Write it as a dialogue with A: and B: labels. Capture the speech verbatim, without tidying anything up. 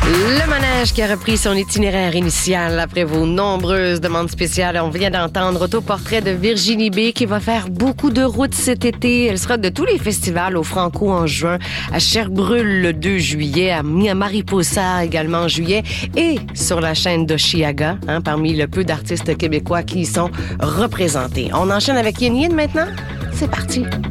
A: Le manège qui a repris son itinéraire initial après vos nombreuses demandes spéciales. On vient d'entendre autoportrait de Virginie B qui va faire beaucoup de routes cet été. Elle sera de tous les festivals au Franco en juin, à Sherbrooke le deux juillet, à Mariposa également en juillet et sur la chaîne d'Oshiaga, hein, parmi le peu d'artistes québécois qui y sont représentés. On enchaîne avec Yin Yin maintenant? C'est parti!